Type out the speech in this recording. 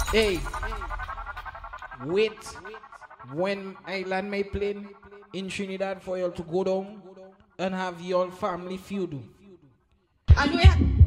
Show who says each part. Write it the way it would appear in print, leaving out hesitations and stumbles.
Speaker 1: Hey, wait. When I land my plane in Trinidad for you all to go down and have your family feud.
Speaker 2: And we